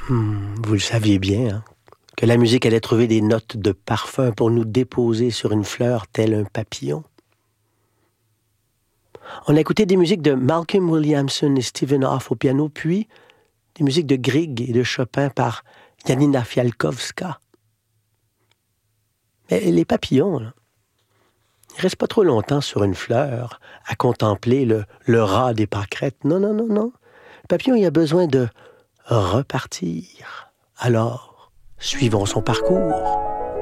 Vous le saviez bien, hein, que la musique allait trouver des notes de parfum pour nous déposer sur une fleur tel un papillon. On a écouté des musiques de Malcolm Williamson et Stephen Hoff au piano, puis des musiques de Grieg et de Chopin par Janina Fialkowska. Mais les papillons, là, ils ne restent pas trop longtemps sur une fleur à contempler le ras des pâquerettes. Non, non, non, non. Le papillon, il a besoin de repartir. Alors, suivons son parcours.